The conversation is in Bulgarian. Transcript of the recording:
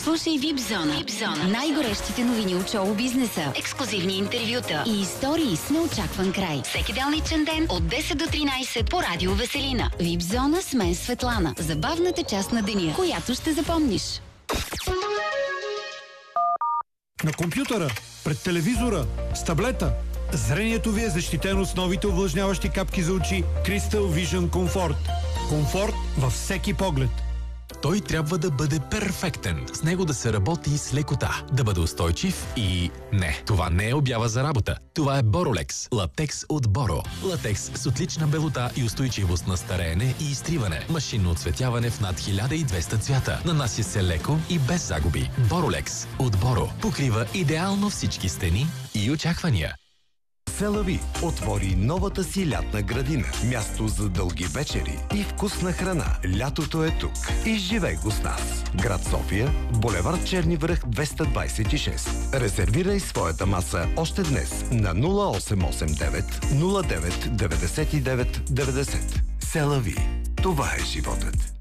Слушай Випзона. Най-горещите новини от шоу-бизнеса, ексклузивни интервюта и истории с неочакван край. Всеки делничен ден от 10 до 13 по Радио Веселина. Випзона с мен Светлана. Забавната част на деня, която ще запомниш. На компютъра, пред телевизора, с таблета. Зрението ви е защитено с новите увлажняващи капки за очи Crystal Vision Comfort. Комфорт във всеки поглед. Той трябва да бъде перфектен. С него да се работи с лекота, да бъде устойчив и... Не, това не е обява за работа. Това е Borolex. Латекс от Боро. Латекс с отлична белота и устойчивост на стареене и изтриване. Машинно оцветяване в над 1200 цвята. Нанася се леко и без загуби. Borolex от Боро. Покрива идеално всички стени и очаквания. Селави отвори новата си лятна градина. Място за дълги вечери и вкусна храна. Лятото е тук. Изживей го с нас. Град София, булевард Черни връх 226. Резервирай своята маса още днес на 0889 09 99 90. Селави. Това е животът.